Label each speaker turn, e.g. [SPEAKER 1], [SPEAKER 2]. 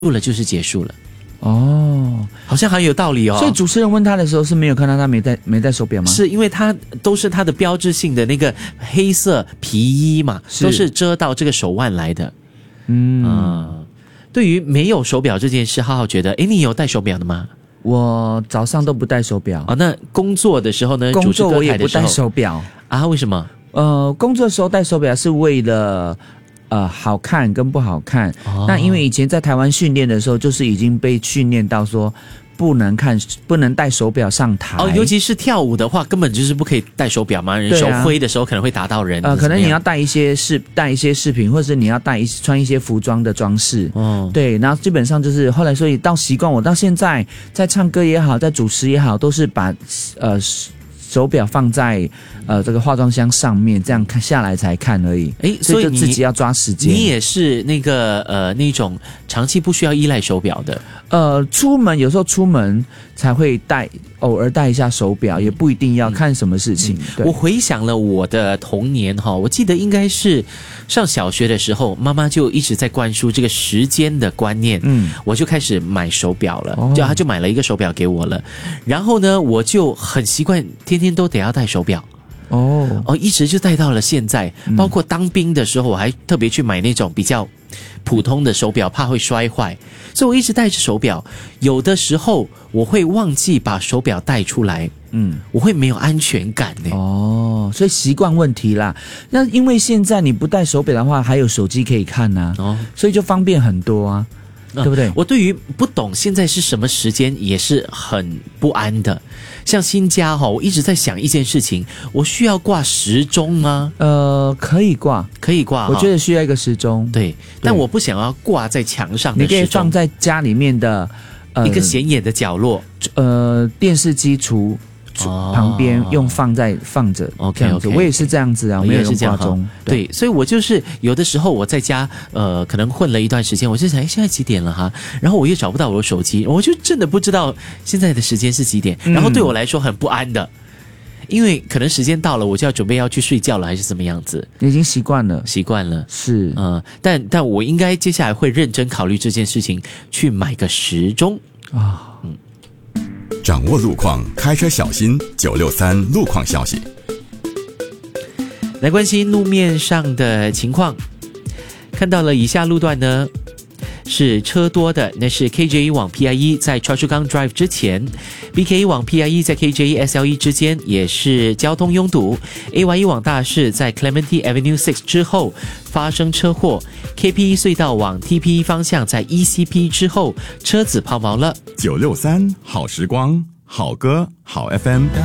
[SPEAKER 1] 了就是结束了。
[SPEAKER 2] 哦，
[SPEAKER 1] 好像很有道理哦。
[SPEAKER 2] 所以主持人问他的时候是没有看到他没戴手表吗？
[SPEAKER 1] 是因为他都是他的标志性的那个黑色皮衣嘛，都是遮到这个手腕来的。对于没有手表这件事，浩浩觉得，你有戴手表的吗？
[SPEAKER 2] 我早上都不戴手表。
[SPEAKER 1] 那工作的时候呢？
[SPEAKER 2] 工作我也不戴手表
[SPEAKER 1] 啊？为什么？
[SPEAKER 2] 工作的时候戴手表是为了好看跟不好看。那因为以前在台湾训练的时候，就是已经被训练到说不能戴手表上台。
[SPEAKER 1] 尤其是跳舞的话，根本就是不可以戴手表嘛，人手挥的时候可能会打到人。
[SPEAKER 2] 可能你要带一些饰品，或者是你要穿一些服装的装饰。对，然后基本上就是后来，所以到习惯，我到现在在唱歌也好，在主持也好，都是把手表放在这个化妆箱上面，这样看下来才看而已。所以就自己要抓时间。
[SPEAKER 1] 你也是那个那种长期不需要依赖手表的。
[SPEAKER 2] 有时候出门才会偶尔戴一下手表，也不一定要看什么事情。
[SPEAKER 1] 我回想了我的童年哈，我记得应该是上小学的时候，妈妈就一直在灌输这个时间的观念。我就开始买手表了，她就买了一个手表给我了。然后呢，我就很习惯天天都得要戴手表。一直就戴到了现在。包括当兵的时候，我还特别去买那种比较普通的手表，怕会摔坏，所以我一直戴着手表。有的时候我会忘记把手表带出来，我会没有安全感呢。
[SPEAKER 2] 所以习惯问题啦。那因为现在你不戴手表的话，还有手机可以看啊，所以就方便很多啊。对不对？
[SPEAKER 1] 我对于不懂现在是什么时间也是很不安的。像新家我一直在想一件事情，我需要挂时钟吗？
[SPEAKER 2] 可以挂，我觉得需要一个时钟。
[SPEAKER 1] 对，但我不想要挂在墙上的时钟，
[SPEAKER 2] 你可以放在家里面的
[SPEAKER 1] 一个显眼的角落，
[SPEAKER 2] 电视机旁边放着。OK， 我也是这样子啊，我没有用挂钟。
[SPEAKER 1] 对，所以我就是有的时候我在家可能混了一段时间，我就想现在几点了哈，然后我又找不到我的手机，我就真的不知道现在的时间是几点，然后对我来说很不安的。因为可能时间到了，我就要准备要去睡觉了，还是怎么样子？
[SPEAKER 2] 你已经习惯了，
[SPEAKER 1] 是但我应该接下来会认真考虑这件事情，去买个时钟啊。
[SPEAKER 3] 掌握路况，开车小心。963路况消息，
[SPEAKER 1] 来关心路面上的情况。看到了以下路段呢是车多的，那是 KJ 往 PIE 在 Choa Chu Kang Drive 之前， BKE 往 PIE 在 KJ SLE 之间也是交通拥堵， AYE 往大市在 Clementi Avenue 6之后发生车祸， KPE 隧道往 TPE 方向在 ECP 之后车子抛锚了。
[SPEAKER 3] 963好时光，好歌好 FM。